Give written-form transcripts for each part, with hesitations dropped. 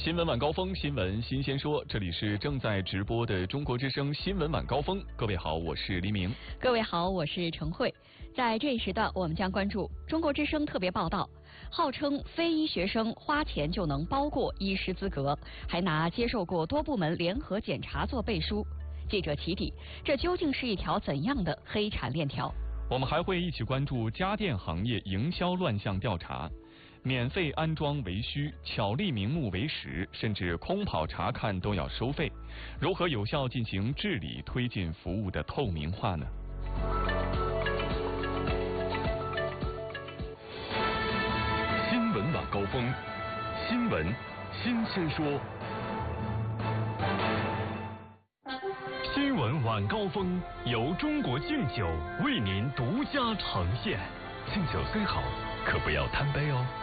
新闻晚高峰，新闻新鲜说，这里是正在直播的中国之声新闻晚高峰。各位好，我是黎明。 各位好，我是程慧。在这一时段，我们将关注中国之声特别报道，号称非医学生花钱就能包过医师资格，还拿接受过多部门联合检查做背书。记者起底，这究竟是一条怎样的黑产链条？ 我们还会一起关注家电行业营销乱象调查。免费安装为虚，巧立名目为实，甚至空跑查看都要收费，如何有效进行治理，推进服务的透明化呢？新闻晚高峰，新闻新鲜说。新闻晚高峰由中国敬酒为您独家呈现。敬酒虽好，可不要贪杯哦。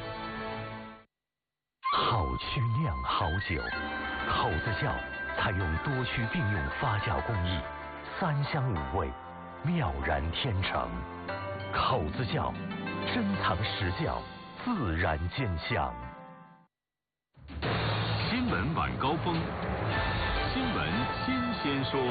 好曲酿好酒，口子窖采用多区并用发酵工艺，3香5味，妙然天成。口子窖珍藏实窖，自然见香。 新闻晚高峰，新闻新鲜说。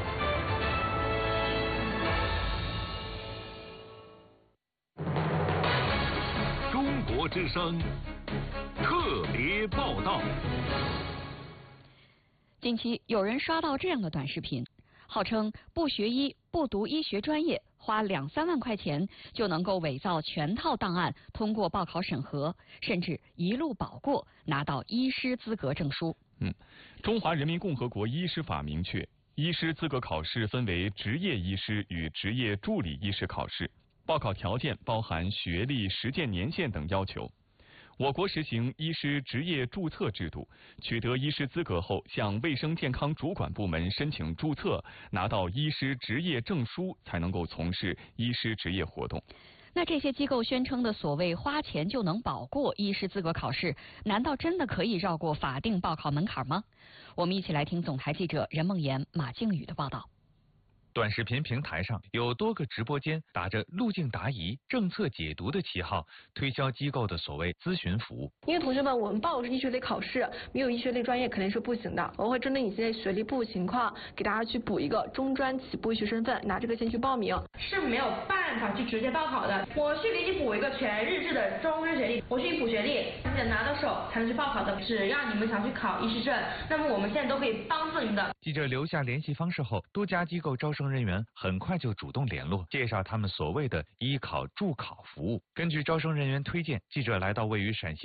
中国之声特别报道。 近期有人刷到这样的短视频，号称不学医、不读医学专业，花2、3万块钱就能够伪造全套档案，通过报考审核，甚至一路保过，拿到医师资格证书。 中华人民共和国医师法明确，医师资格考试分为执业医师与执业助理医师考试，报考条件包含学历、实践年限等要求。我国实行医师执业注册制度，取得医师资格后，向卫生健康主管部门申请注册，拿到医师执业证书，才能够从事医师执业活动。 那这些机构宣称的所谓花钱就能保过医师资格考试，难道真的可以绕过法定报考门槛吗？我们一起来听总台记者任梦妍、马靖宇的报道。 短视频平台上有多个直播间打着路径答疑、政策解读的旗号，推销机构的所谓咨询服务。 因为同学们，我们报的是医学类考试，没有医学类专业肯定是不行的。我会针对你现在学历不情况，给大家去补一个中专起步医学身份，拿这个先去报名。 是没有办法去直接报考的。我去给你补一个全日制的中专学历，我去补学历，你得拿到手才能去报考的。只要你们想去考医师证，那么我们现在都可以帮助你们的。 记者留下联系方式后，多家机构招生人员很快就主动联络，介绍他们所谓的医考助考服务。根据招生人员推荐，记者来到位于陕西